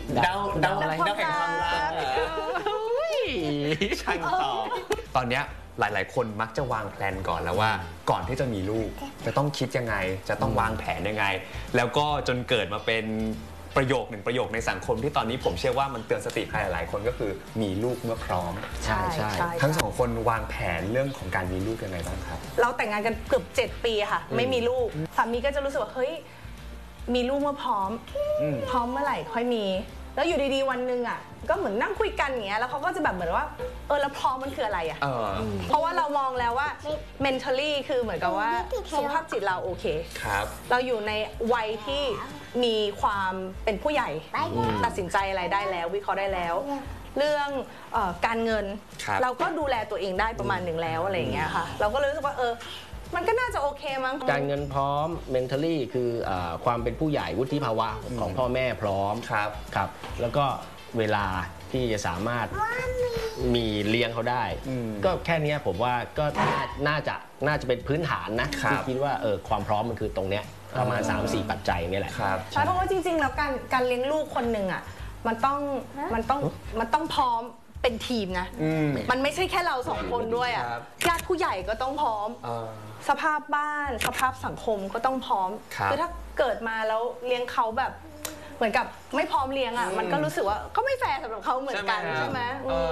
เดาแห่งความรักช่างตอบตอนเนี้ยหลายๆคนมักจะวางแผนก่อนแล้วว่าก่อนที่จะมีลูกจะต้องคิดยังไงจะต้องวางแผนยังไงแล้วก็จนเกิดมาเป็นประโยคหนึ่งประโยคในสังคมที่ตอนนี้ผมเชื่อว่ามันเตือนสติใครหลายๆคนก็คือมีลูกเมื่อพร้อมใช่ทั้งสองคนวางแผนเรื่องของการมีลูกยังไงบ้างครับเราแต่งงานกันเกือบ7 ปีค่ะไม่มีลูกสามีก็จะรู้สึกว่าเฮ้ยมีลูกเมื่อพร้อมเมื่อไหร่ค่อยมีแล้วอยู่ดีๆวันหนึ่งอ่ะก็เหมือนนั่งคุยกันอย่างเงี้ยแล้วเขาก็จะแบบเหมือนว่าแล้วพร้อมมันคืออะไรอ่ะเพราะว่าเรามองแล้วว่า mentally คือเหมือนกับว่าสุขภาพจิตเราโอเคครับเราอยู่ในวัยที่มีความเป็นผู้ใหญ่ตัดสินใจอะไรได้แล้ววิเคราะห์ได้แล้วเรื่องการเงินเราก็ดูแลตัวเองได้ประมาณหนึ่งแล้วอะไรอย่างเงี้ยค่ะเราก็เลยรู้สึกว่ามันก็น่าจะโอเคมั้งการเงินพร้อม mentally คือความเป็นผู้ใหญ่วุฒิภาวะของพ่อแม่พร้อมครับแล้วก็เวลาที่จะสามารถมีเลี้ยงเขาได้ก็แค่นี้ผมว่าก็น่าจะเป็นพื้นฐานนะที่คิดว่าความพร้อมมันคือตรงเนี้ยประมาณ 3-4 ปัจจัยนี่แหละใช่เพราะว่าจริงๆแล้วการเลี้ยงลูกคนหนึ่งอ่ะมันต้องพร้อมเป็นทีมนะมันไม่ใช่แค่เรา2 คนด้วยอ่ะญาติผู้ใหญ่ก็ต้องพร้อมสภาพบ้านสภาพสังคมก็ต้องพร้อมคือถ้าเกิดมาแล้วเลี้ยงเขาแบบเหมือนกับไม่พร้อมเลี้ยงอ่ะมันก็รู้สึกว่าก็ไม่แฟร์สำหรับเขาเหมือนกันใช่ไหม